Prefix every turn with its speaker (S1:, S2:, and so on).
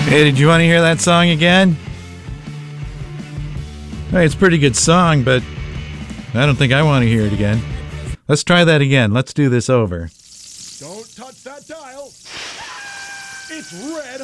S1: Hey, did you want to hear that song again? Hey, it's a pretty good song, but I don't think I want to hear it again. Let's try that again. Let's do this over.
S2: Don't touch that dial. It's red